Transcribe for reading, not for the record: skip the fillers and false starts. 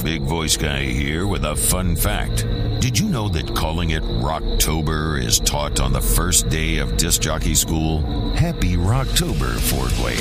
Big Voice Guy here with a fun fact. Did you know that calling it Rocktober is taught on the first day of disc jockey school? Happy Rocktober, Ford Way.